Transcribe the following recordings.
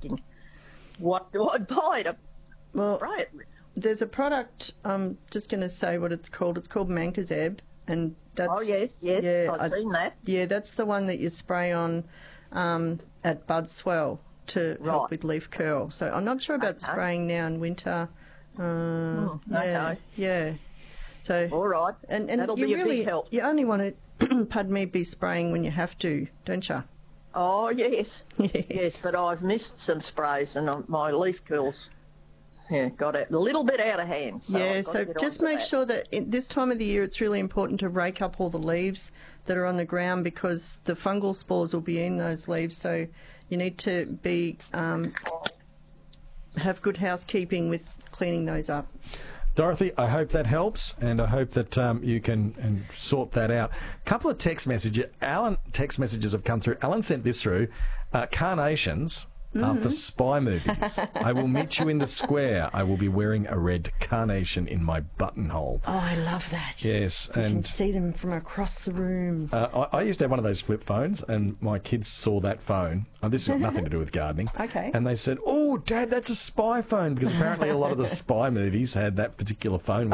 asking, what do I buy to spray it with? There's a product, I'm just going to say what it's called. It's called Mancozeb, and that's... Oh, yes, I've seen that. Yeah, that's the one that you spray on at bud swell to help with leaf curl. So I'm not sure about spraying now in winter. Okay. Yeah. So, all right, and that'll you be really, a big help. You only want to, pardon me, be spraying when you have to, don't you? Oh, yes. Yes, but I've missed some sprays and my leaf curls got a little bit out of hand. So so just make sure that this time of the year it's really important to rake up all the leaves that are on the ground, because the fungal spores will be in those leaves. So you need to be have good housekeeping with cleaning those up. Dorothy, I hope that helps, and I hope that you can sort that out. A couple of text messages have come through. Alan sent this through. Carnations are for spy movies. I will meet you in the square. I will be wearing a red carnation in my buttonhole. Oh, I love that. Yes. You can see them from across the room. I used to have one of those flip phones, and my kids saw that phone. This has got nothing to do with gardening. Okay. And they said, "Oh, Dad, that's a spy phone," because apparently a lot of the spy movies had that particular phone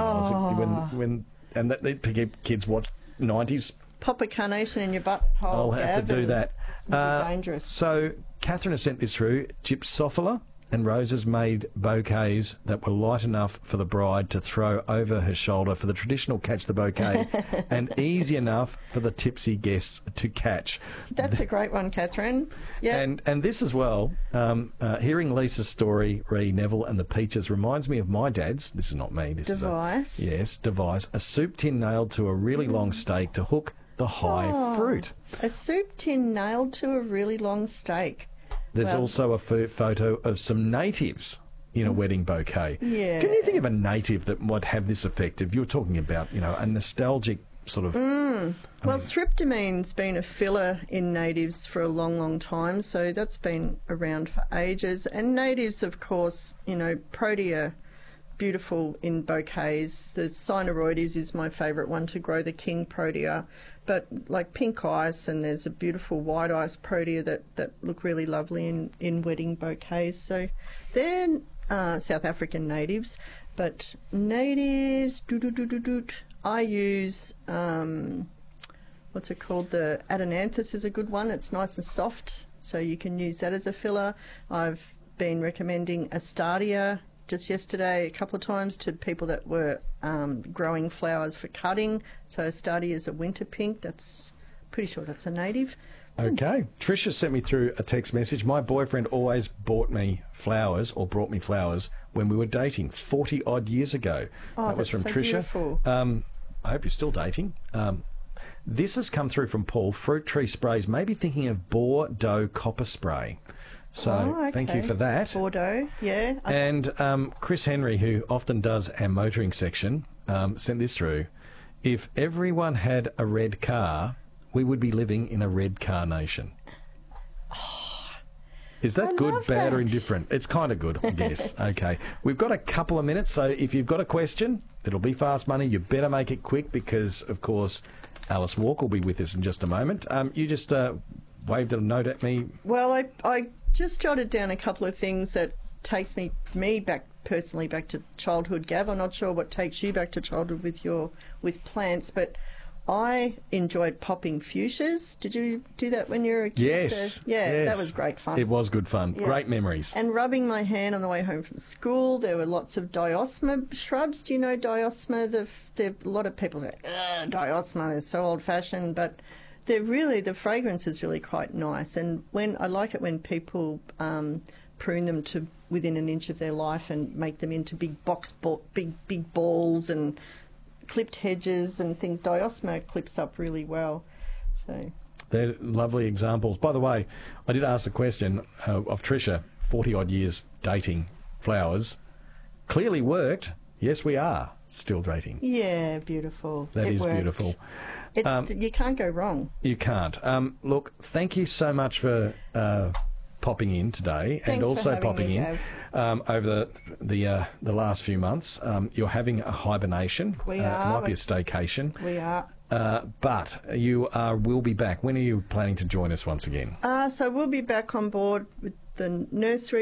when kids watched 90s. Pop a carnation in your buttonhole. I'll have to do that. Dangerous. So Catherine has sent this through. Gypsophila and roses made bouquets that were light enough for the bride to throw over her shoulder for the traditional catch the bouquet and easy enough for the tipsy guests to catch. That's a great one, Catherine. Yeah. And this as well, hearing Lisa's story, re Neville and the peaches, reminds me of my dad's. This is not me. This device. is device. A soup tin nailed to a really long stake to hook the high fruit. A soup tin nailed to a really long stake. There's also a photo of some natives in a wedding bouquet. Yeah. Can you think of a native that might have this effect? If you're talking about, a nostalgic sort of... Well, tryptamine's been a filler in natives for a long, long time, so that's been around for ages. And natives, of course, protea, beautiful in bouquets. The Cynaroides is my favourite one to grow, the king protea. But like pink ice, and there's a beautiful white ice protea that look really lovely in wedding bouquets. So they're South African natives. But natives, I use, what's it called? The Adenanthus is a good one. It's nice and soft, so you can use that as a filler. I've been recommending Astardia just yesterday a couple of times to people that were growing flowers for cutting. So Astardia is a winter pink. That's pretty sure that's a native. Okay. Tricia sent me through a text message. My boyfriend always brought me flowers when we were dating 40 odd years ago. Oh, that was from Tricia. Beautiful. I hope you're still dating. This has come through from Paul. Fruit tree sprays. Maybe thinking of Bordeaux copper spray. So thank you for that. Bordeaux, yeah. And Chris Henry, who often does our motoring section, sent this through. If everyone had a red car, we would be living in a red carnation. Is that good, bad, or indifferent? It's kind of good, I guess. Okay. We've got a couple of minutes, so if you've got a question, it'll be fast money. You better make it quick because, of course, Alice Walker will be with us in just a moment. You just waved a note at me. Well, I just jotted down a couple of things that takes me back personally back to childhood, Gav. I'm not sure what takes you back to childhood with plants, but I enjoyed popping fuchsias. Did you do that when you were a kid? Yes. Yeah, that was great fun. It was good fun. Yeah. Great memories. And rubbing my hand on the way home from school. There were lots of diosma shrubs. Do you know diosma? A lot of people say, diosma, they're so old-fashioned, but the fragrance is really quite nice. And I like it when people prune them to within an inch of their life and make them into big big balls and clipped hedges and things. Diosma clips up really well. So they're lovely examples. By the way, I did ask the question of Tricia, 40 odd years dating flowers. Clearly worked. Yes, we are still dating. Yeah, beautiful. That is worked. Beautiful. You can't go wrong. You can't. Look, thank you so much for popping in today. Thanks and also for popping me, in over the last few months. You're having a hibernation. We are. It might be a staycation. We are. But you will be back. When are you planning to join us once again? So we'll be back on board with the nursery